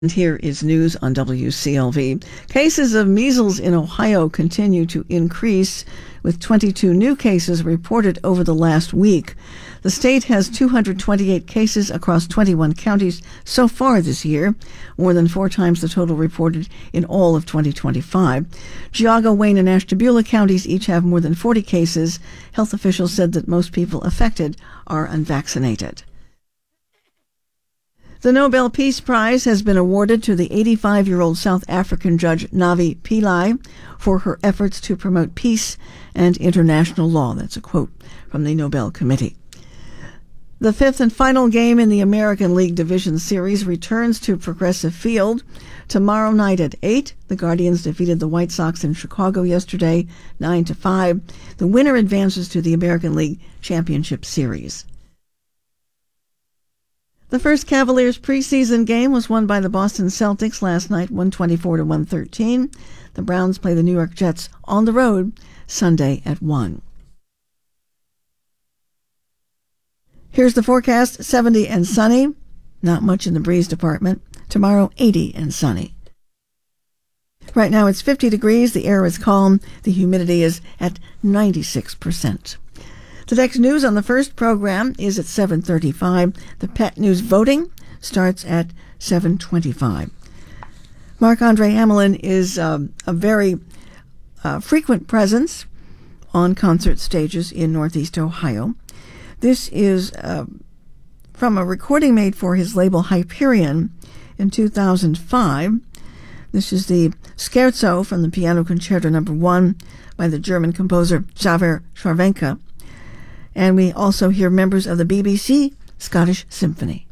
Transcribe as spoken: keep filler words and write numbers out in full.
And here is news on W C L V. Cases of measles in Ohio continue to increase, with twenty-two new cases reported over the last week. The state has two hundred twenty-eight cases across twenty-one counties so far this year, more than four times the total reported in all of twenty twenty-five. Geauga, Wayne, and Ashtabula counties each have more than forty cases. Health officials said that most people affected are unvaccinated. The Nobel Peace Prize has been awarded to the eighty-five-year-old South African judge Navi Pillay for her efforts to promote peace and international law. That's a quote from the Nobel Committee. The fifth and final game in the American League Division Series returns to Progressive Field tomorrow night at eight. The Guardians defeated the White Sox in Chicago yesterday, nine to five. The winner advances to the American League Championship Series. The first Cavaliers preseason game was won by the Boston Celtics last night, one twenty-four to one thirteen. The Browns play the New York Jets on the road Sunday at one. Here's the forecast: seventy and sunny. Not much in the breeze department. Tomorrow, eighty and sunny. Right now it's fifty degrees. The air is calm. The humidity is at ninety-six percent. The next news on the first program is at seven thirty-five. The Pet News voting starts at seven twenty-five. Marc-Andre Hamelin is um, a very uh, frequent presence on concert stages in Northeast Ohio. This is uh, from a recording made for his label Hyperion in two thousand five. This is the Scherzo from the Piano Concerto Number One by the German composer Xaver Scharwenka. And we also hear members of the B B C Scottish Symphony.